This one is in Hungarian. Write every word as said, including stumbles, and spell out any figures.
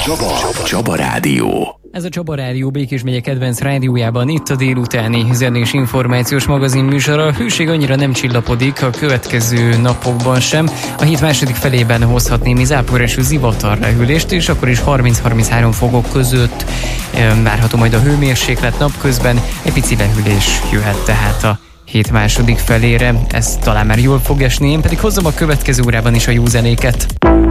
Csaba, Csaba Rádió. Ez a Csaba Rádió Békés megye kedvenc rádiójában, itt a délutáni zenés információs magazin műsora. A hőség annyira nem csillapodik a következő napokban sem. A hét második felében hozhat némi záporású zivatarlehűlést, és akkor is harminc-harminchárom fokok között várható majd a hőmérséklet napközben. Egy pici lehűlés jöhet tehát a hét második felére. Ez talán már jól fog esni, én pedig hozzam a következő órában is a jó zenéket.